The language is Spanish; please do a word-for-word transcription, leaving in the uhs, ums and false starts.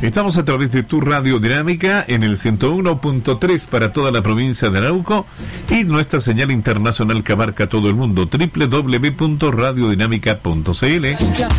Estamos a través de tu Radio Dinámica en el ciento uno punto tres para toda la provincia de Arauco y nuestra señal internacional que abarca todo el mundo, doble u doble u doble u punto radio dinámica punto c l.